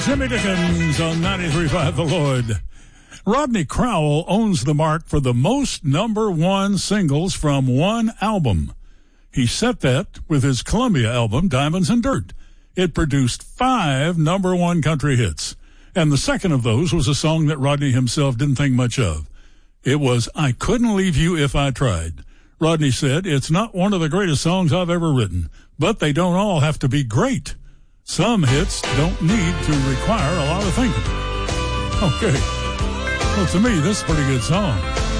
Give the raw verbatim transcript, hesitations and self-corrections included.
Jimmy Dickens on ninety-three point five The Lord. Rodney Crowell owns the mark for the most number one singles from one album. He set that with his Columbia album, Diamonds and Dirt. It produced five number one country hits. And the second of those was a song that Rodney himself didn't think much of. It was I Couldn't Leave You If I Tried. Rodney said, it's not one of the greatest songs I've ever written, but they don't all have to be great. Some hits don't need to require a lot of thinking. Okay. Well, to me, this is a pretty good song.